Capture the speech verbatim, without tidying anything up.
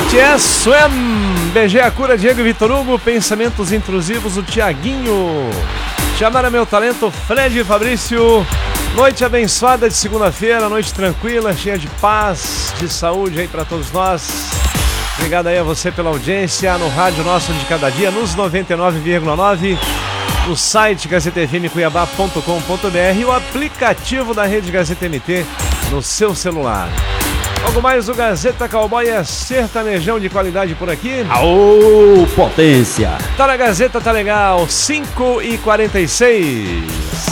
B T S, Swim, B G A Cura, Diego e Vitor Hugo, Pensamentos Intrusivos, o Tiaguinho, Chamaram Meu Talento, Fred e Fabrício. Noite abençoada de segunda-feira, noite tranquila, cheia de paz, de saúde aí para todos nós. Obrigado aí a você pela audiência no rádio nosso de cada dia, nos noventa e nove vírgula nove, no site gazeta f m cuiabá ponto com ponto b r e o aplicativo da Rede Gazeta M T no seu celular. Logo mais, o Gazeta Cowboy é sertanejão de qualidade por aqui. Aô, potência! Tá na Gazeta, tá legal, cinco e quarenta e seis.